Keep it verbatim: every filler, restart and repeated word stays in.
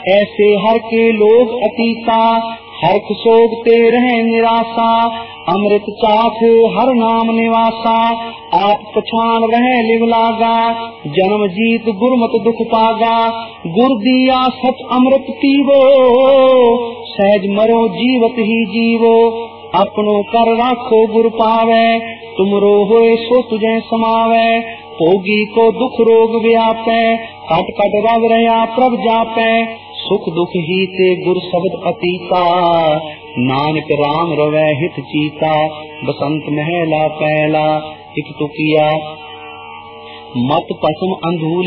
ऐसे हर के लोग अतीता, हर्ष शोक ते रहे निराशा। अमृत चाख हर नाम निवासा, आप पछान रहे लिव लागा। जन्म जीत गुरमत दुख पागा, गुर दिया सच अमृत पीवो। सहज मरो जीवत ही जीवो, अपनो कर राखो गुर पावे। तुमरो होए सो तुझे समावे, भोगी को दुख रोग व्यापे। कट कट रव रहा प्रभ जापे, सुख दुख ही ते गुर शब्द अतीता। नानक राम रवै हित चीता, बसंत महला पहला। एक तो किया मत पसम अंधूल